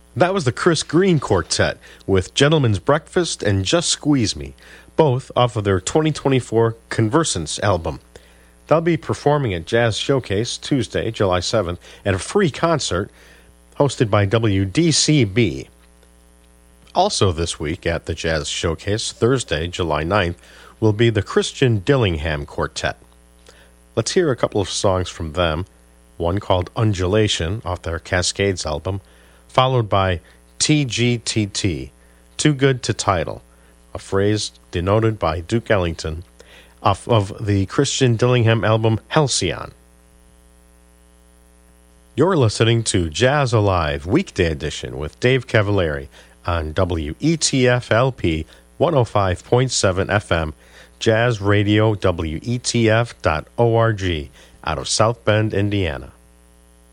That was the Chris Green Quartet with Gentleman's Breakfast and Just Squeeze Me, both off of their 2024 Conversance album. They'll be performing at Jazz Showcase Tuesday, July 7th, at a free concert hosted by WDCB. Also this week at the Jazz Showcase, Thursday, July 9th, will be the Christian Dillingham Quartet. Let's hear a couple of songs from them, one called Undulation off their Cascades album, followed by TGTT, Too Good to Title, a phrase denoted by Duke Ellington, off of the Christian Dillingham album Halcyon. You're listening to Jazz Alive Weekday Edition with Dave Cavalieri on WETF-LP 105.7 FM, Jazz Radio WETF.org out of South Bend, Indiana.